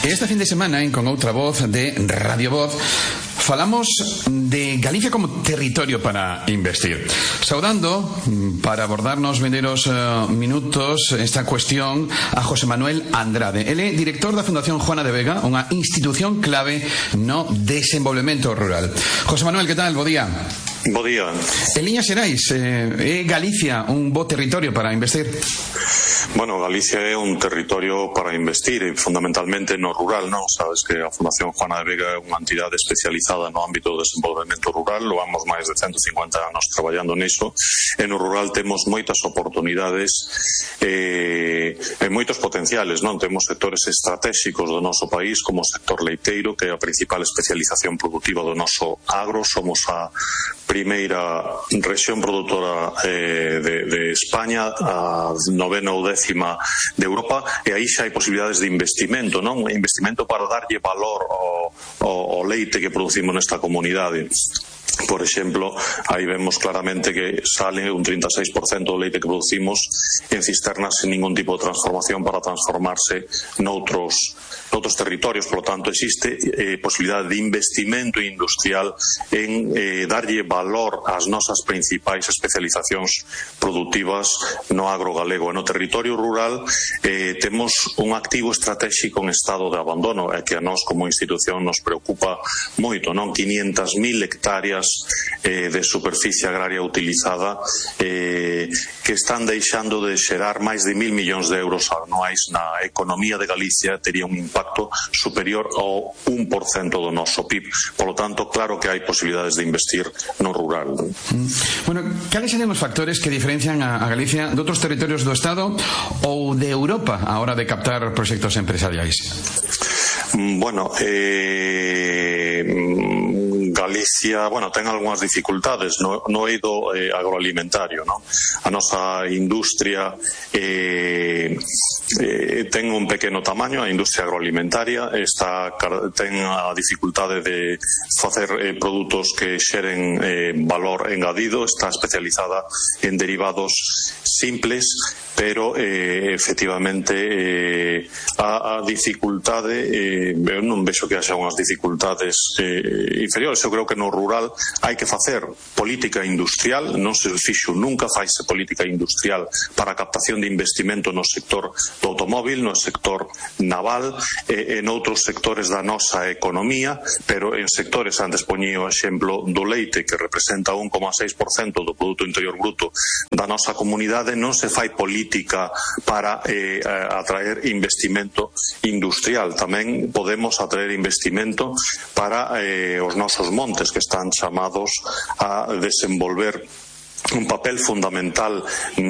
Este fin de semana, en Con Outra Voz de Radio Voz, falamos de Galicia como territorio para investir. Saudando, para abordar nos vindeiros minutos esta cuestión, a José Manuel Andrade. Ele é director da Fundación Juana de Vega, unha institución clave no desenvolvemento rural. José Manuel, que tal? Bo día. Bo día. En liñas xerais, é Galicia un bo territorio para investir? Bueno, Galicia é un territorio para investir, fundamentalmente no rural, non? Sabes que a Fundación Juana de Vega é unha entidade especializada no ámbito do desenvolvemento rural, loamos máis de 150 anos traballando niso, e no rural temos moitas oportunidades e moitos potenciales, non? Temos sectores estratégicos do noso país, como o sector leiteiro, que é a principal especialización productiva do noso agro. Somos a primeira rexión produtora de España, a novena ou décima de Europa, e aí xa hai posibilidades de investimento, non? Investimento para darlle valor ao leite que producimos nesta comunidade. Por exemplo, aí vemos claramente que sale un 36% do leite que producimos en cisternas sin ningún tipo de transformación para transformarse noutros territorios. Por lo tanto, existe posibilidade de investimento industrial en darlle valor ás nosas principais especializacións produtivas no agro galego. E no territorio rural temos un activo estratégico en estado de abandono, e que a nós como institución nos preocupa moito, non? 500.000 hectáreas de superficie agraria utilizada que están deixando de xerar máis de 1.000 millóns de euros anuais na economía de Galicia. Tería un impacto superior ao 1% do noso PIB. Por lo tanto, claro que hai posibilidades de investir no rural. Bueno, cales serían os factores que diferencian a Galicia de outros territorios do Estado ou de Europa a hora de captar proxectos empresariais? Bueno, Galicia, ten algunhas dificultades no eido agroalimentario, non? A nosa industria ten un pequeno tamaño, a industria agroalimentaria ten a dificultade de facer produtos que xeren valor engadido, está especializada en derivados simples, pero efectivamente a dificultade, eu non vexo que haxa unhas dificultades inferiores. Eu creo que no rural hai que facer política industrial, non se fixo nunca, faise política industrial para a captación de investimento no sector do automóvil, no sector naval e en outros sectores da nosa economía, pero en sectores, antes poñía o exemplo do leite, que representa 1,6% do Produto Interior Bruto da nosa comunidade, non se fai política para atraer investimento industrial. Tamén podemos atraer investimento para os nosos montes, que están chamados a desenvolver un papel fundamental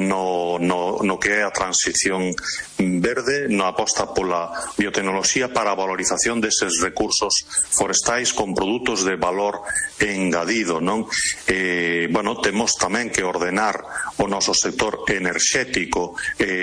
no que é a transición verde, na aposta pola biotecnoloxía para a valorización deses recursos forestais con produtos de valor engadido, non? Temos tamén que ordenar o noso sector enerxético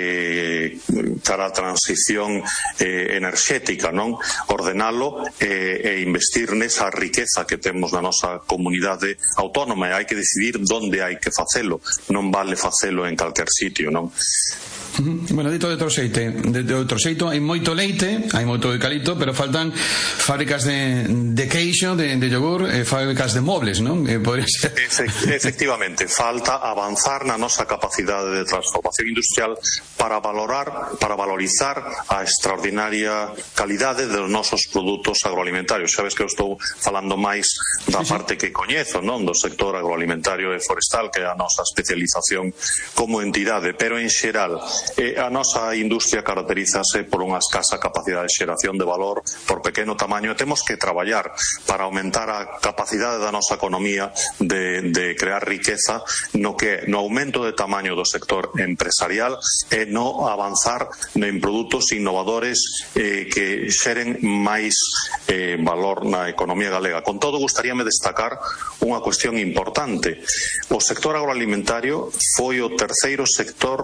cara a transición enerxética, non? Ordenalo e investir nesa riqueza que temos na nosa comunidade autónoma, e hai que decidir onde hai que facelo, non vale facelo en calquer sitio, non? Bueno, dito de outro xeito, hai moito leite, hai moito eucalipto, pero faltan fábricas de queixo, de yogur, fábricas de mobles, non? Podría ser. Efectivamente, falta avanzar na nosa capacidade de transformación industrial para valorizar a extraordinaria calidade dos nosos produtos agroalimentarios. Sabes que eu estou falando máis da parte que coñezo, non? Do sector agroalimentario e forestal, que é a nosa especialización como entidade, pero en xeral a nosa industria caracterízase por unha escasa capacidade de xeración de valor por pequeno tamaño, e temos que traballar para aumentar a capacidade da nosa economía de crear riqueza no aumento de tamaño do sector empresarial e no avanzar en produtos innovadores que xeren máis valor na economía galega. Con todo, gustaríame destacar unha cuestión importante. O sector agroalimentario foi o terceiro sector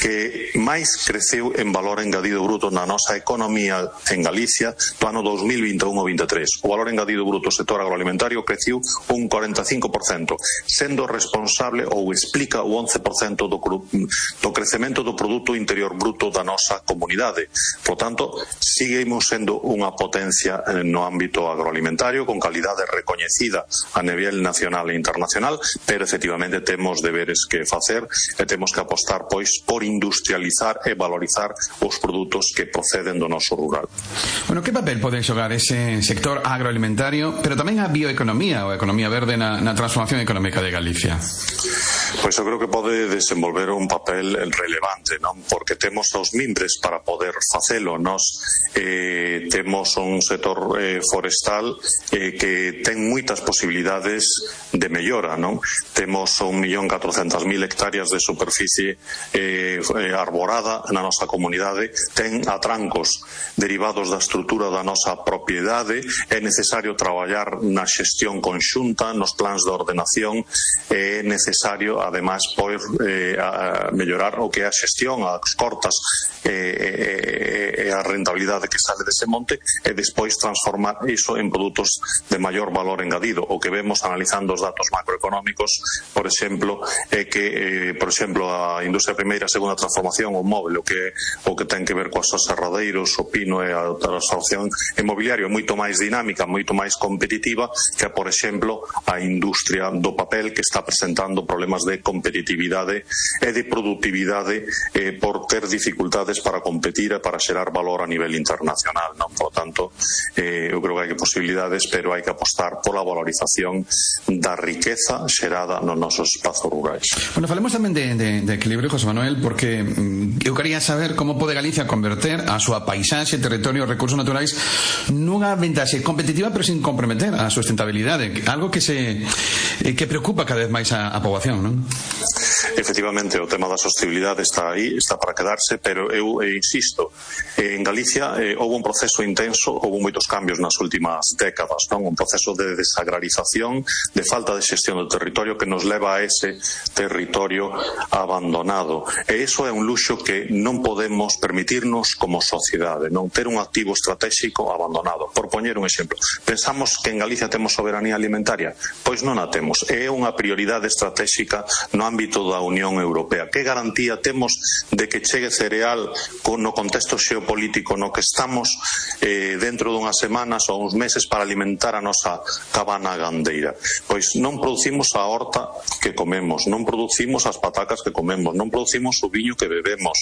que máis creceu en valor engadido bruto na nosa economía en Galicia do ano 2021-23. O valor engadido bruto do sector agroalimentario creciu un 45%, sendo responsable ou explica o 11% do crecemento do Produto Interior Bruto da nosa comunidade. Por tanto, seguimos sendo unha potencia no ámbito agroalimentario con calidade recoñecida a nivel nacional e internacional, pero efectivamente temos deberes que facer e temos que apostar pois por industrializar e valorizar os produtos que proceden do noso rural. Bueno, que papel pode xogar ese sector agroalimentario, pero tamén a bioeconomía ou a economía verde na transformación económica de Galicia? Pois eu creo que pode desenvolver un papel relevante, non? Porque temos os mimbres para poder facelo. Nos temos un sector forestal que ten moitas posibilidades de mellora, non? Temos 1.400.000 hectáreas de superficie arborada na nosa comunidade, ten atrancos derivados da estrutura da nosa propiedade, é necesario traballar na xestión conxunta, nos plans de ordenación, é necesario ademais poder mellorar o que é a xestión, as cortas e a rentabilidade que sale dese monte e despois transformar iso en produtos de maior valor engadido. O que vemos analizando os datos macroeconómicos, por exemplo, é que a industria primeira e segunda transformación, o móvel, o que ten que ver coas aserradeiros, o pino e a transformación inmobiliaria é moito máis dinámica, moito máis competitiva que, por exemplo, a industria do papel, que está presentando problemas de competitividade e de productividade por ter dificultades para competir e para xerar valor a nivel internacional, non? Por tanto, eu creo que hai posibilidades, pero hai que apostar pola valorización da riqueza xerada nos nosos espazos rurais. Bueno, falemos tamén de equilibrio, José Manuel, porque eu quería saber como pode Galicia converter a súa paisaxe, territorio e recursos naturais nunha ventaxe competitiva, pero sin comprometer a sustentabilidade, algo que preocupa cada vez máis a poboación, non? Efectivamente, o tema da sostenibilidade está aí, está para quedarse, pero eu insisto, en Galicia houve un proceso intenso, houve moitos cambios nas últimas décadas, non? Un proceso de desagrarización, de falta de xestión do territorio que nos leva a ese territorio abandonado. E iso é un luxo que non podemos permitirnos como sociedade, non ter un activo estratégico abandonado. Por poñer un exemplo, pensamos que en Galicia temos soberanía alimentaria? Pois non a temos. É unha prioridade estratégica no ámbito da Unión Europea. Que garantía temos de que chegue cereal no contexto xeopolítico no que estamos dentro dunhas semanas ou uns meses para alimentar a nosa cabana gandeira? Pois non producimos a horta que comemos, non producimos as patacas que comemos, non producimos o viño que bebemos,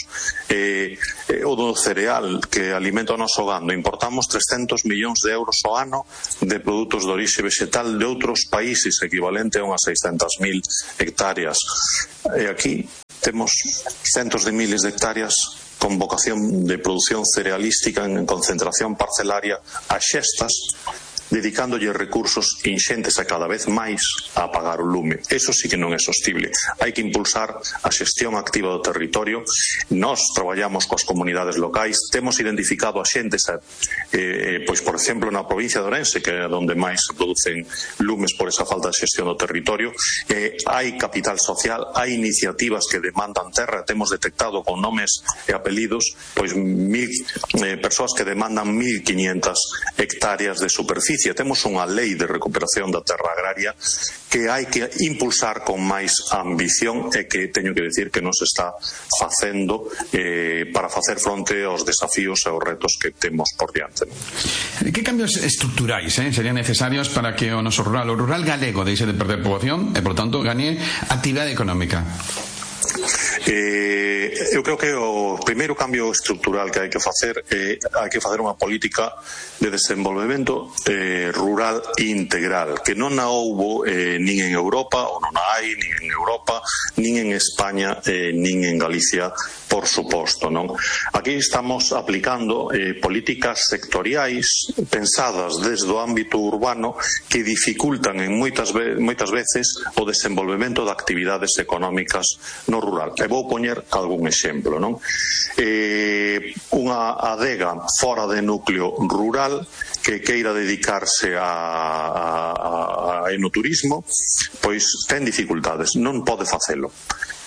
o do cereal que alimenta o noso gando. Importamos 300 millóns de euros ao ano de produtos de orixe vegetal de outros países, equivalente a unhas 600.000 hectáreas. E aquí temos centos de miles de hectáreas con vocación de producción cerealística en concentración parcelaria a xestas, dedicándolle recursos inxentes a cada vez máis a apagar o lume. Eso sí que non é sostible. Hai que impulsar a xestión activa do territorio. Nós traballamos coas comunidades locais, temos identificado a xentes, pois, por exemplo, na provincia de Ourense, que é onde máis se producen lumes por esa falta de xestión do territorio. Hai capital social, hai iniciativas que demandan terra, temos detectado con nomes e apelidos pois 1.000 persoas que demandan 1.500 hectáreas de superficie. Temos unha lei de recuperación da terra agraria que hai que impulsar con máis ambición e que teño que decir que non se está facendo para facer fronte aos desafíos e aos retos que temos por diante. Que cambios estruturais serían necesarios para que o noso rural, o rural galego, deixe de perder poboación e, por tanto, gane actividade económica? Eu creo que o primeiro cambio estrutural que hai que facer é unha política de desenvolvemento rural integral, que non a houbo nin en Europa, ou non a hai nin en Europa, nin en España, nin en Galicia, por suposto, non? Aquí estamos aplicando políticas sectoriais pensadas desde o ámbito urbano que dificultan en moitas veces o desenvolvemento de actividades económicas no rural. E vou poñer algún exemplo, non? Unha adega fora de núcleo rural que queira dedicarse a enoturismo, pois ten dificultades, non pode facelo.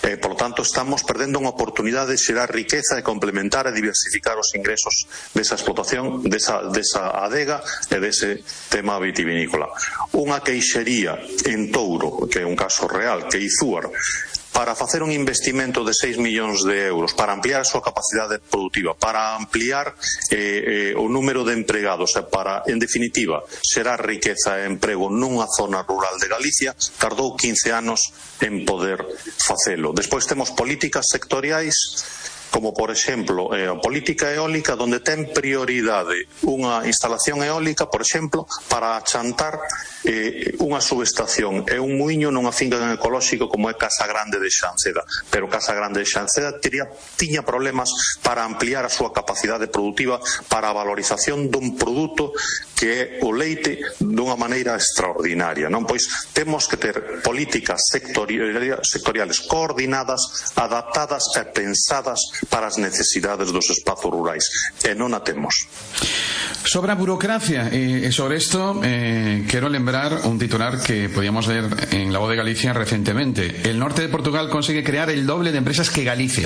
Por lo tanto, estamos perdendo unha oportunidade de xerar riqueza e complementar e diversificar os ingresos desa explotación, desa adega e dese tema vitivinícola. Unha queixería en Touro, que é un caso real, que Izúar, para facer un investimento de 6 millóns de euros, para ampliar a súa capacidade productiva, para ampliar o número de empregados e para, en definitiva, xerar riqueza e emprego nunha zona rural de Galicia, tardou 15 anos en poder facelo. Despois temos políticas sectoriais, como por exemplo a política eólica, donde ten prioridade unha instalación eólica, por exemplo, para achantar unha subestación e un muiño nunha finca ecolóxico como é Casa Grande de Xanceda. Pero Casa Grande de Xanceda tiña problemas para ampliar a súa capacidade productiva para a valorización dun produto que é o leite dunha maneira extraordinaria, non? Pois temos que ter políticas sectoriales coordinadas, adaptadas e pensadas para as necesidades dos espazos rurais, e non a temos. Sobre a burocracia, e sobre isto quero lembrar un titular que podíamos ver en La Voz de Galicia recientemente. El norte de Portugal consigue crear el doble de empresas que Galicia.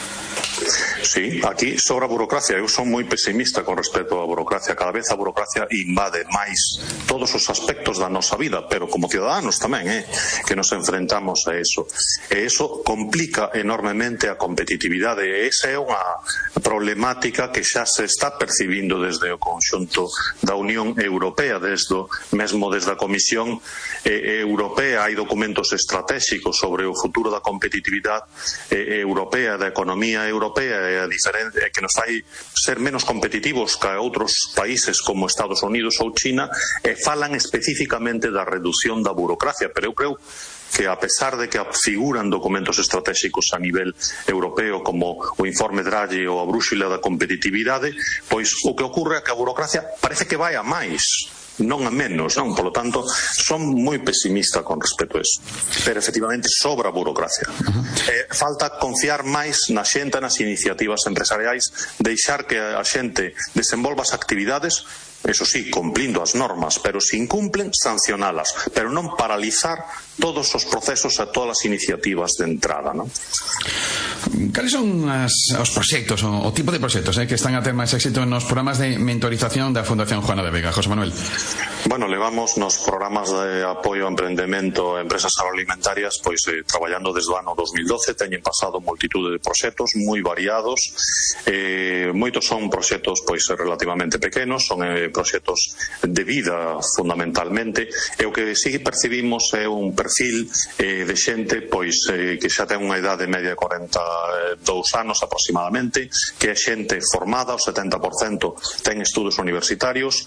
Sí, aquí sobra burocracia. Eu son moi pesimista con respecto á burocracia. Cada vez a burocracia invade máis todos os aspectos da nosa vida, pero como ciudadanos tamén, que nos enfrentamos a eso. E eso complica enormemente a competitividade. E esa é unha problemática que xa se está percibindo desde o conxunto da Unión Europea, mesmo desde a Comisión Europea. Hai documentos estratégicos sobre o futuro da competitividade europea, da economía europea, que nos fai ser menos competitivos que outros países como Estados Unidos ou China, e falan especificamente da reducción da burocracia. Pero eu creo que, a pesar de que figuran documentos estratégicos a nivel europeo como o informe Draghi ou a brúxula da competitividade, pois o que ocorre é que a burocracia parece que vai a máis, non a menos, non? Por lo tanto, son moi pesimista con respecto a eso. Pero efectivamente sobra burocracia. Falta confiar máis na xente, nas iniciativas empresariais, deixar que a xente desenvolva as actividades, eso sí, cumplindo as normas, pero se incumplen, sancionalas, pero non paralizar todos os procesos e todas as iniciativas de entrada, non? Cales son os proxectos, o tipo de proxectos que están a ter máis éxito nos programas de mentorización da Fundación Juana de Vega, José Manuel? Bueno, levamos nos programas de apoio ao emprendemento a empresas agroalimentarias traballando desde o ano 2012. Teñen pasado multitude de proxectos moi variados, moitos son proxectos relativamente pequenos, son proxectos de vida fundamentalmente, e o que si percibimos é un perfil de xente que xa ten unha idade media de 42 anos aproximadamente, que é xente formada, o 70% ten estudos universitarios,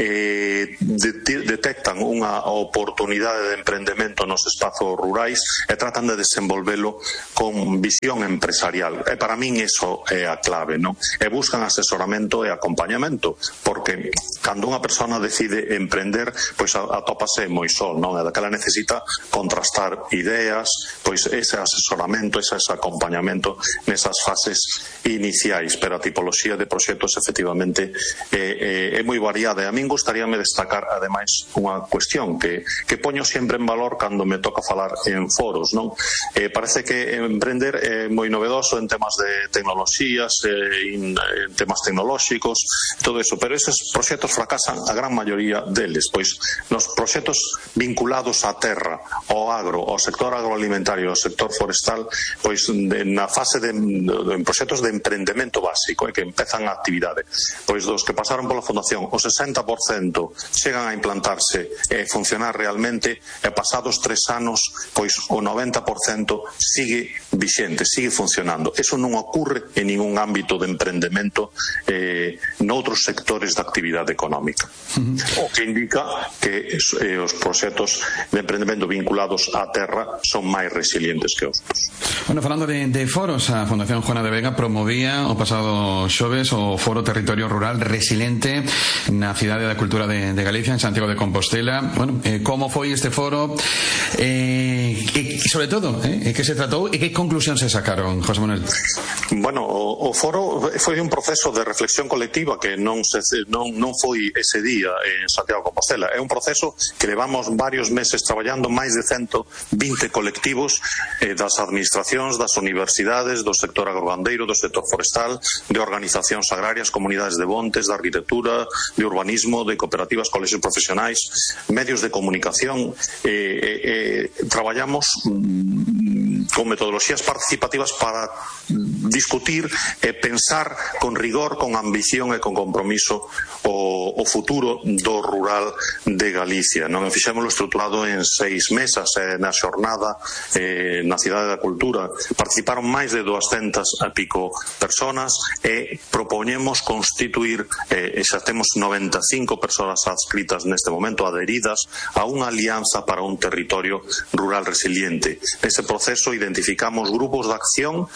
detectan unha oportunidade de emprendemento nos espazos rurais e tratan de desenvolvelo con visión empresarial. E para min iso é a clave, non? E buscan asesoramento e acompañamento, porque cando unha persona decide emprender, atópase moi sol, non? E daquela necesita contrastar ideas, ese asesoramento, ese acompañamento nesas fases iniciais. Pero a tipoloxía de proxectos efectivamente é moi variada, e a min gustaríame destacar ademais unha cuestión que poño sempre en valor cando me toca falar en foros, non? Parece que emprender é moi novedoso en temas de tecnoloxías, en temas tecnolóxicos, todo eso, pero eses proxectos fracasan a gran maioría deles, pois nos proxectos vinculados á terra, ao agro, ao sector agroalimentario, ao sector forestal, na fase de proxectos de emprendemento básico, que empezan a actividade, dos que pasaron pola Fundación, o 60% chegan a implantarse e funcionar realmente, e pasados 3 anos o 90% sigue vixente, sigue funcionando. Eso non ocurre en ningún ámbito de emprendemento noutros sectores da actividade económica, o que indica que os proxectos de emprendemento vinculados á terra son máis resilientes que outros. Bueno, falando de foros, a Fundación Juana de Vega promovía o pasado xoves o Foro Territorio Rural Resiliente na Cidade da Cultura de Galicia, en Santiago de Compostela. Bueno, como foi este foro, e sobre todo, que se tratou e que conclusións se sacaron, José Manuel? Bueno, o foro foi un proceso de reflexión colectiva que non foi ese día en Santiago de Compostela. É un proceso que levamos varios meses traballando, máis de 120 colectivos das administracións administracións, das universidades, do sector agrogandeiro, do sector forestal, de organizacións agrarias, comunidades de montes, de arquitectura, de urbanismo, de cooperativas, colexios profesionais, medios de comunicación. Traballamos con metodoloxías participativas para discutir e pensar con rigor, con ambición e con compromiso o futuro do rural de Galicia. Non fixémoslo estruturado en 6 mesas na xornada na Cidade da Cultura. Participaron máis de 200 e pico personas e propoñemos constituir, e xa temos 95 persoas adscritas neste momento, adheridas a unha alianza para un territorio rural resiliente. Nese proceso identificamos grupos de acción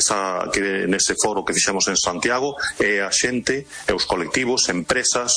nese foro que fixemos en Santiago, e a xente, e os colectivos, empresas,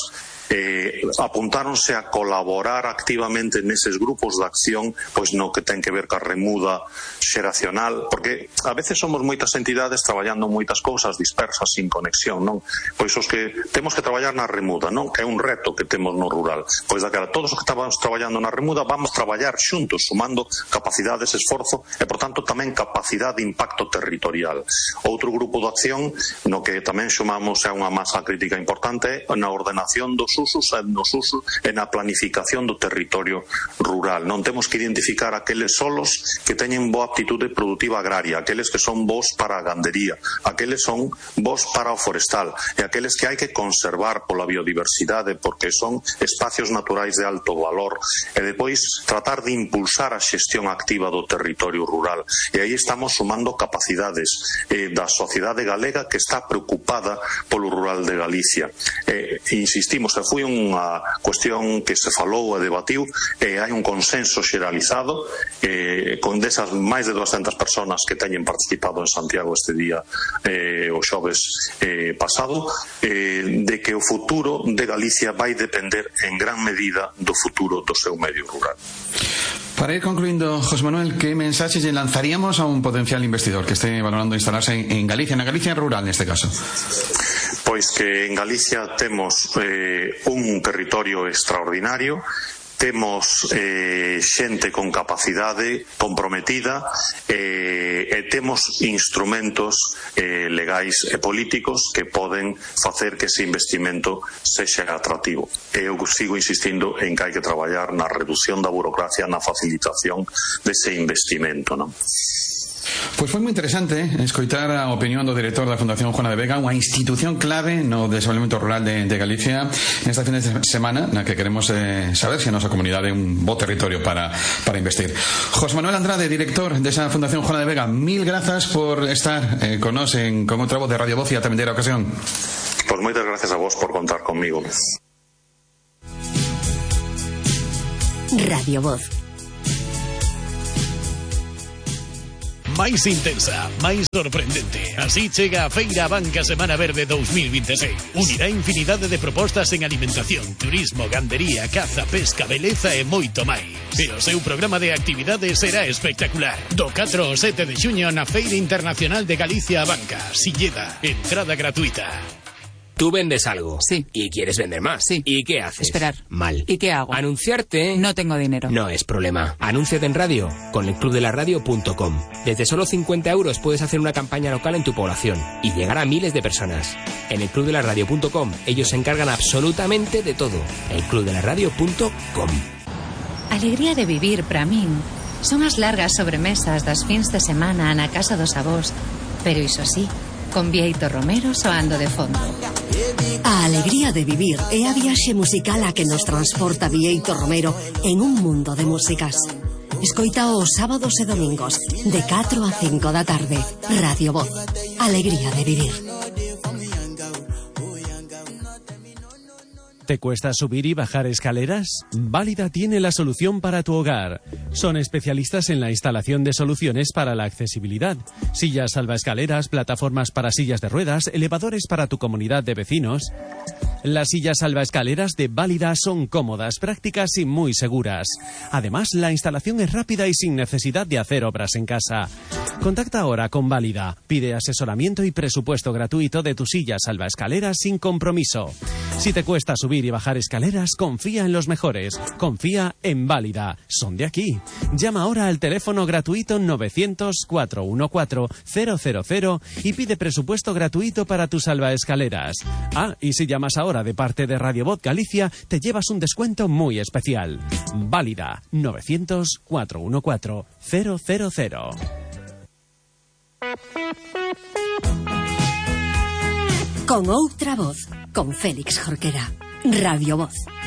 apuntáronse a colaborar activamente neses grupos de acción, pois no que ten que ver ca remuda xeracional, porque a veces somos moitas entidades traballando moitas cousas dispersas, sin conexión, non? Pois os que temos que traballar na remuda, non? Que é un reto que temos no rural. Pois daquela, todos os que estábamos traballando na remuda vamos traballar xuntos, sumando capacidades, esforzo e, por tanto, tamén capacidade de impacto territorial. Outro grupo de acción no que tamén sumamos a unha masa crítica importante na ordenación dos usos e na planificación do territorio rural. Non temos que identificar aqueles solos que teñen boa aptitude productiva agraria, aqueles que son bons para a gandería, aqueles son bons para o forestal e aqueles que hai que conservar pola biodiversidade porque son espacios naturais de alto valor, e depois tratar de impulsar a xestión activa do territorio rural. E aí estamos sumando capacidades da sociedade galega que está preocupada polo rural de Galicia. Insistimos, foi unha cuestión que se falou e debatiu, e hai un consenso xeralizado con desas máis de 200 personas que teñen participado en Santiago este día, o xoves pasado, de que o futuro de Galicia vai depender en gran medida do futuro do seu medio rural. Para ir concluindo, José Manuel, ¿qué mensaxe lle lanzaríamos a un potencial investidor que esté valorando instalarse en Galicia, na Galicia rural neste caso? Pois que en Galicia temos un territorio extraordinario, temos xente con capacidade comprometida e temos instrumentos legais e políticos que poden facer que ese investimento sexa atractivo. Eu sigo insistindo en que hai que traballar na reducción da burocracia, na facilitación dese investimento, non? Pois foi moi interesante escoitar a opinión do director da Fundación Juana de Vega, unha institución clave no desenvolvemento rural de Galicia nesta fin de semana na que queremos saber se a nosa comunidade é un bo territorio para investir. José Manuel Andrade, director desa Fundación Juana de Vega, mil grazas por estar con nos con outra voz de Radio Voz e atender a ocasión. Pois moitas gracias a vos por contar comigo. Radio Voz. Máis intensa, máis sorprendente. Así chega a Feira Banca Semana Verde 2026. Unirá infinidade de propostas en alimentación, turismo, gandería, caza, pesca, beleza e moito máis. E o seu programa de actividades será espectacular. Do 4 ao 7 de xuño na Feira Internacional de Galicia a Banca, Silleda, entrada gratuita. Tú vendes algo. Sí. Y quieres vender más. Sí. ¿Y qué haces? Esperar. Mal. ¿Y qué hago? Anunciarte. No tengo dinero. No es problema. Anúnciate en radio con elclubdelaradio.com. Desde solo 50 euros puedes hacer una campaña local en tu población y llegar a miles de personas. En elclubdelaradio.com ellos se encargan absolutamente de todo. elclubdelaradio.com. Alegría de vivir para min son as largas sobremesas das fins de semana na casa dos avós, pero iso sí, con Bieito Romero soando de fondo. A alegría de vivir é a viaxe musical a que nos transporta Bieito Romero en un mundo de músicas. Escoita os sábados e domingos de 4 a 5 da tarde. Radio Voz. Alegría de vivir. ¿Te cuesta subir y bajar escaleras? Válida tiene la solución para tu hogar. Son especialistas en la instalación de soluciones para la accesibilidad. Sillas salvaescaleras, plataformas para sillas de ruedas, elevadores para tu comunidad de vecinos. Las sillas salvaescaleras de Válida son cómodas, prácticas y muy seguras. Además, la instalación es rápida y sin necesidad de hacer obras en casa. Contacta ahora con Válida. Pide asesoramiento y presupuesto gratuito de tu silla salvaescaleras sin compromiso. Si te cuesta subir y bajar escaleras, confía en los mejores. Confía en Válida. Son de aquí. Llama ahora al teléfono gratuito 900-414-000 y pide presupuesto gratuito para tu salvaescaleras. Ah, y si llamas ahora de parte de Radio Voz Galicia, te llevas un descuento muy especial. Válida. 900-414-000. Con outra voz, con Félix Jorquera. Radio Voz.